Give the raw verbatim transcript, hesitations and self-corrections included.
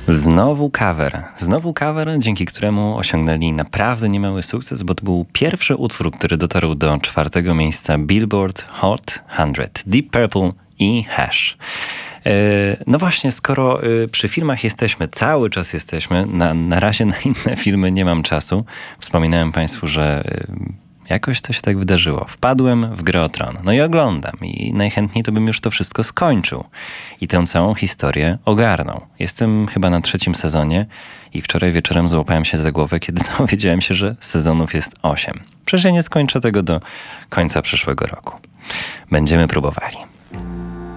Znowu cover. Znowu cover, dzięki któremu osiągnęli naprawdę niemały sukces, bo to był pierwszy utwór, który dotarł do czwartego miejsca Billboard Hot sto. Deep Purple i Hash. No właśnie, skoro przy filmach jesteśmy, cały czas jesteśmy, na, na razie na inne filmy nie mam czasu. Wspominałem Państwu, że jakoś to się tak wydarzyło. Wpadłem w Grę o Tron. No i oglądam. I najchętniej to bym już to wszystko skończył. I tę całą historię ogarnął. Jestem chyba na trzecim sezonie i wczoraj wieczorem złapałem się za głowę, kiedy dowiedziałem się, że sezonów jest osiem. Przecież ja nie skończę tego do końca przyszłego roku. Będziemy próbowali.